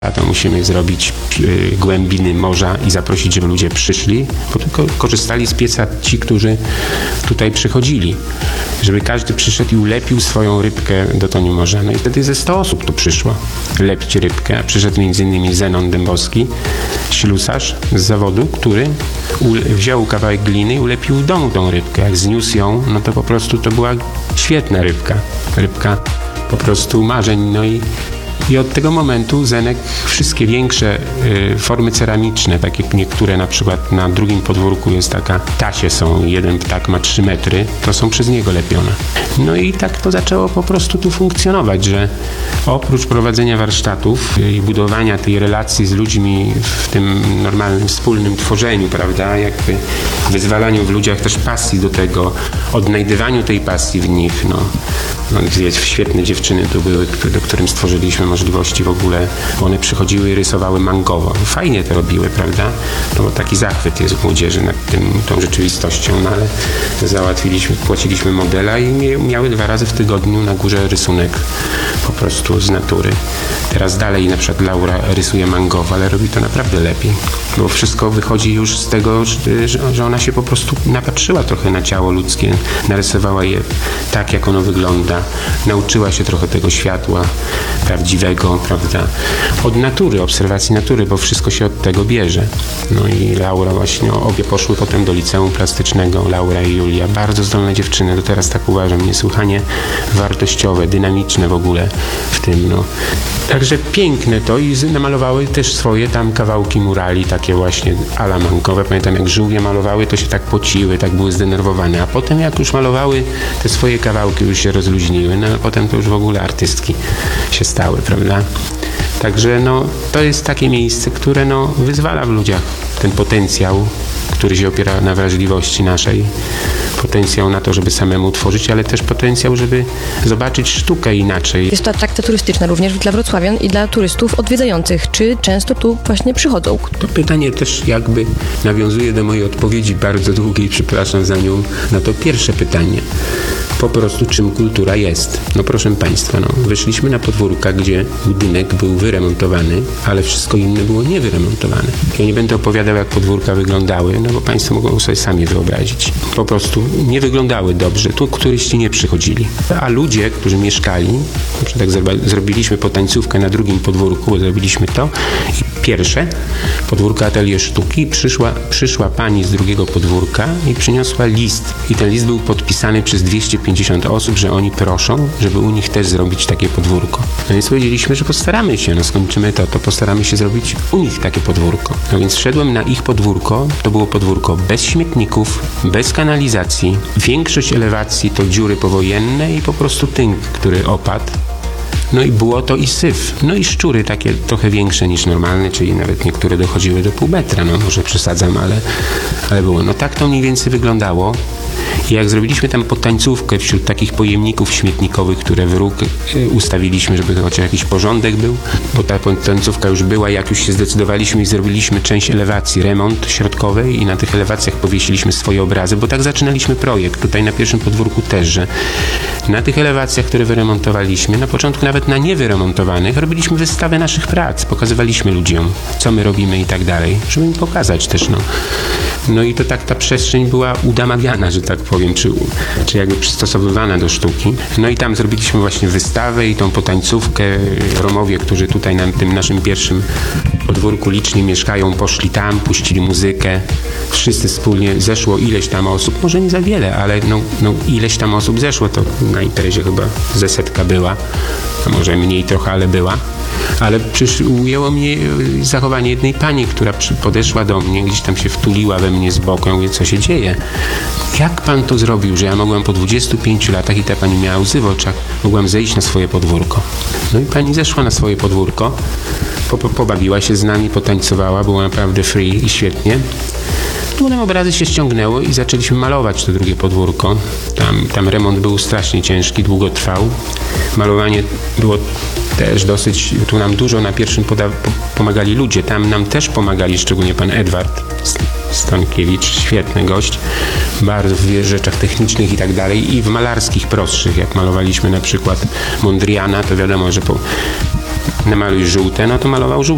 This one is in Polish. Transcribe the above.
A to musimy zrobić głębiny morza i zaprosić, żeby ludzie przyszli, bo tylko korzystali z pieca ci, którzy tutaj przychodzili. Żeby każdy przyszedł i ulepił swoją rybkę do toni morza. No i wtedy ze 100 osób tu przyszło lepić rybkę. A przyszedł m.in. Zenon Dębowski, ślusarz z zawodu, który wziął kawałek gliny i ulepił w domu tą rybkę. Jak zniósł ją, no to po prostu to była świetna rybka. Rybka po prostu marzeń. No i od tego momentu Zenek wszystkie większe formy ceramiczne, tak jak niektóre na przykład na drugim podwórku jest taka tasie są, jeden ptak ma 3 metry, to są przez niego lepione. No i tak to zaczęło po prostu tu funkcjonować, że oprócz prowadzenia warsztatów i budowania tej relacji z ludźmi w tym normalnym, wspólnym tworzeniu, prawda, jakby wyzwalaniu w ludziach też pasji do tego, odnajdywaniu tej pasji w nich, no świetne dziewczyny tu były, do którym stworzyliśmy możliwości w ogóle. One przychodziły i rysowały mangowo. Fajnie to robiły, prawda? No bo taki zachwyt jest w młodzieży nad tą rzeczywistością, no ale płaciliśmy modela i miały 2 razy w tygodniu na górze rysunek po prostu z natury. Teraz dalej na przykład Laura rysuje mangowo, ale robi to naprawdę lepiej, bo wszystko wychodzi już z tego, że ona się po prostu napatrzyła trochę na ciało ludzkie, narysowała je tak, jak ono wygląda, nauczyła się trochę tego światła prawdziwego, prawda, od natury, obserwacji natury, bo wszystko się od tego bierze. No i Laura właśnie, obie poszły potem do liceum plastycznego, Laura i Julia, bardzo zdolne dziewczyny, do teraz tak uważam, niesłychanie wartościowe, dynamiczne w ogóle w tym, no. Także piękne to i namalowały też swoje tam kawałki murali, takie właśnie ala mangowe. Pamiętam, jak żółwie malowały, to się tak pociły, tak były zdenerwowane, a potem jak już malowały te swoje kawałki, już się rozluźniły, no a potem to już w ogóle artystki się stały, prawda? Także no, to jest takie miejsce, które no, wyzwala w ludziach ten potencjał, który się opiera na wrażliwości naszej. Potencjał na to, żeby samemu tworzyć, ale też potencjał, żeby zobaczyć sztukę inaczej. Jest to atrakcja turystyczna również dla wrocławian i dla turystów odwiedzających. Czy często tu właśnie przychodzą? To pytanie też jakby nawiązuje do mojej odpowiedzi bardzo długiej, przepraszam za nią, na to pierwsze pytanie. Po prostu czym kultura jest. No proszę Państwa, no, wyszliśmy na podwórka, gdzie budynek był wyremontowany, ale wszystko inne było niewyremontowane. Ja nie będę opowiadał, jak podwórka wyglądały, no bo Państwo mogą sobie sami wyobrazić. Po prostu nie wyglądały dobrze. Tu turyści nie przychodzili. A ludzie, którzy mieszkali, tak zrobiliśmy potańcówkę na drugim podwórku, bo zrobiliśmy to i pierwsze podwórko Atelier Sztuki, przyszła pani z drugiego podwórka i przyniosła list. I ten list był podpisany przez 250 osób, że oni proszą, żeby u nich też zrobić takie podwórko. No więc powiedzieliśmy, że postaramy się, no skończymy to postaramy się zrobić u nich takie podwórko. No więc wszedłem na ich podwórko, to było podwórko bez śmietników, bez kanalizacji. Większość elewacji to dziury powojenne i po prostu tynk, który opadł. No i błoto i syf. No i szczury takie trochę większe niż normalne, czyli nawet niektóre dochodziły do pół metra. No może przesadzam, ale było. No tak to mniej więcej wyglądało. I jak zrobiliśmy tam potańcówkę wśród takich pojemników śmietnikowych, które w róg ustawiliśmy, żeby chociaż jakiś porządek był, bo ta potańcówka już była, jak już się zdecydowaliśmy i zrobiliśmy część elewacji, remont środkowej i na tych elewacjach powiesiliśmy swoje obrazy, bo tak zaczynaliśmy projekt. Tutaj na pierwszym podwórku też, że na tych elewacjach, które wyremontowaliśmy, na początku nawet na niewyremontowanych, robiliśmy wystawę naszych prac, pokazywaliśmy ludziom, co my robimy i tak dalej, żeby im pokazać też, no. No i to tak ta przestrzeń była udamawiana, że tak powiem, czy jakby przystosowywana do sztuki. No i tam zrobiliśmy właśnie wystawę i tą potańcówkę. Romowie, którzy tutaj na tym naszym pierwszym podwórku licznie mieszkają, poszli tam, puścili muzykę. Wszyscy wspólnie, zeszło ileś tam osób, może nie za wiele, ale no ileś tam osób zeszło, to na imprezie chyba ze 100 była, a może mniej trochę, ale była. Ale ujęło mnie zachowanie jednej pani, która podeszła do mnie, gdzieś tam się wtuliła we mnie z boku. Ja mówię, co się dzieje? Jak pan to zrobił, że ja mogłem po 25 latach i ta pani miała łzy w oczach, mogłam zejść na swoje podwórko. No i pani zeszła na swoje podwórko, pobawiła się z nami, potańcowała, było naprawdę free i świetnie. Potem obrazy się ściągnęło i zaczęliśmy malować to drugie podwórko. Tam remont był strasznie ciężki, długo trwał. Malowanie było też dosyć, tu nam dużo na pierwszym pomagali ludzie. Tam nam też pomagali, szczególnie pan Edward Stankiewicz, świetny gość, bardzo w rzeczach technicznych i tak dalej, i w malarskich prostszych, jak malowaliśmy na przykład Mondriana, to wiadomo, że namaluj żółte, no to malował żółte.